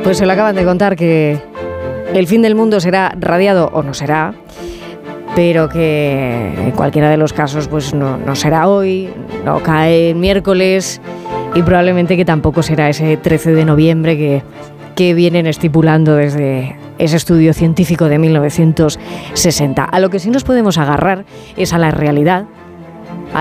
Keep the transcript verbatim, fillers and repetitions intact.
Pues se lo acaban de contar que el fin del mundo será radiado o no será, pero que en cualquiera de los casos pues no, no será hoy, no cae miércoles y probablemente que tampoco será ese trece de noviembre que, que vienen estipulando desde ese estudio científico de mil novecientos sesenta. A lo que sí nos podemos agarrar es a la realidad